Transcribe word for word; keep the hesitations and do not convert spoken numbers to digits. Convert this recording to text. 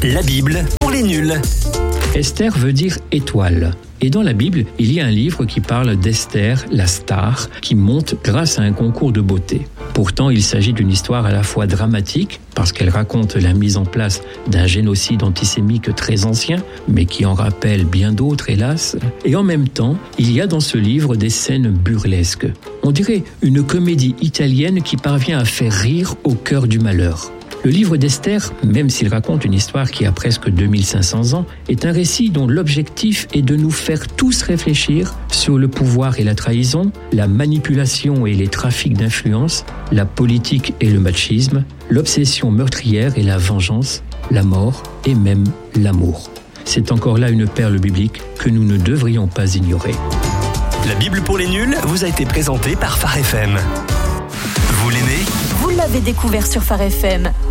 La Bible pour les nuls. Esther veut dire étoile. Et dans la Bible, il y a un livre qui parle d'Esther, la star, qui monte grâce à un concours de beauté. Pourtant, il s'agit d'une histoire à la fois dramatique, parce qu'elle raconte la mise en place d'un génocide antisémite très ancien, mais qui en rappelle bien d'autres, hélas. Et en même temps, il y a dans ce livre des scènes burlesques. On dirait une comédie italienne qui parvient à faire rire au cœur du malheur. Le livre d'Esther, même s'il raconte une histoire qui a presque deux mille cinq cents ans, est un récit dont l'objectif est de nous faire tous réfléchir sur le pouvoir et la trahison, la manipulation et les trafics d'influence, la politique et le machisme, l'obsession meurtrière et la vengeance, la mort et même l'amour. C'est encore là une perle biblique que nous ne devrions pas ignorer. La Bible pour les nuls vous a été présentée par Phare F M. Vous l'aimez ? Vous l'avez découvert sur Phare F M.